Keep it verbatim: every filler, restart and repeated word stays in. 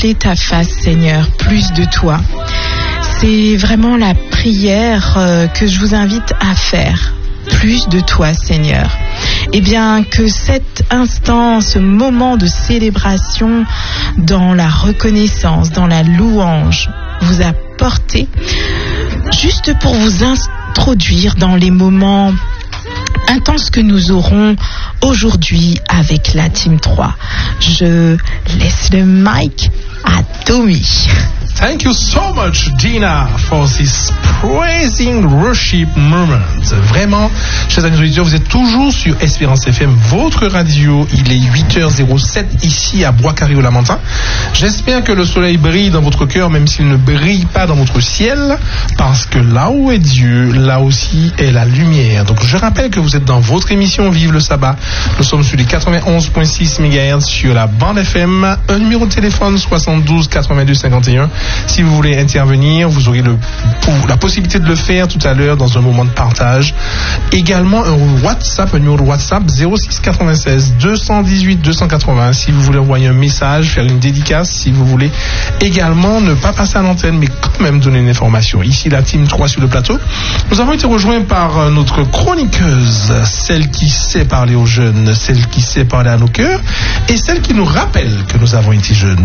ta face, Seigneur, plus de toi. C'est vraiment la prière euh, que je vous invite à faire. Plus de toi, Seigneur. Eh bien, que cet instant, ce moment de célébration dans la reconnaissance, dans la louange, vous a porté juste pour vous introduire dans les moments intenses que nous aurons aujourd'hui avec la Team trois. Je laisse le mic à Tommy. Thank you so much, Dina, for this praising worship moment. Vraiment, chers amis auditeurs, vous êtes toujours sur Espérance F M, votre radio. Il est huit heures zéro sept ici à Bois-Carré-au-Lamentin. J'espère que le soleil brille dans votre cœur, même s'il ne brille pas dans votre ciel, parce que là où est Dieu, là aussi est la lumière. Donc je rappelle que vous êtes dans votre émission Vive le sabbat. Nous sommes sur les quatre-vingt-onze virgule six mégahertz sur la bande F M. Un numéro de téléphone soixante-douze quatre-vingt-deux cinquante et un. Si vous voulez intervenir, vous aurez le, la possibilité de le faire tout à l'heure dans un moment de partage. Également un WhatsApp, un numéro de WhatsApp zéro six quatre-vingt-seize deux cent dix-huit deux cent quatre-vingts. Si vous voulez envoyer un message, faire une dédicace, si vous voulez également ne pas passer à l'antenne, mais quand même donner une information. Ici, la Team trois sur le plateau. Nous avons été rejoints par notre chroniqueuse, celle qui sait parler aux jeunes, celle qui sait parler à nos cœurs et celle qui nous rappelle que nous avons été jeunes.